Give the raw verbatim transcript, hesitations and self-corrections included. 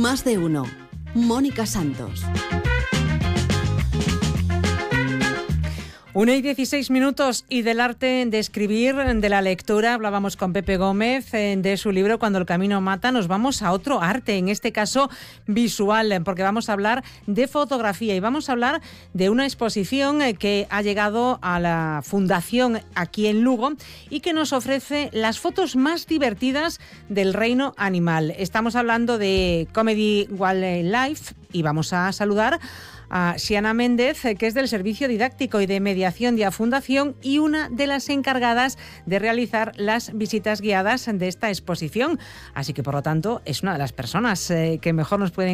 Más de uno. Mónica Santos. Una y dieciséis minutos, y del arte de escribir, de la lectura, hablábamos con Pepe Gómez de su libro Cuando el camino mata. Nos vamos a otro arte, en este caso visual, porque vamos a hablar de fotografía y vamos a hablar de una exposición que ha llegado a la Fundación aquí en Lugo y que nos ofrece las fotos más divertidas del reino animal. Estamos hablando de Comedy Wildlife y vamos a saludar a Xiana Méndez, que es del Servicio Didáctico y de Mediación de la Fundación y una de las encargadas de realizar las visitas guiadas de esta exposición. Así que, por lo tanto, es una de las personas eh, que mejor nos pueden